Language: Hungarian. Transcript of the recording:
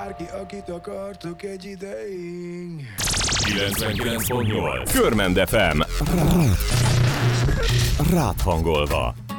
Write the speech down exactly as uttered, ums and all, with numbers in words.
bárki, akit akartok egy ideig. kilencvenkilenc pont nyolc Körmend ef em. Rád hangolva.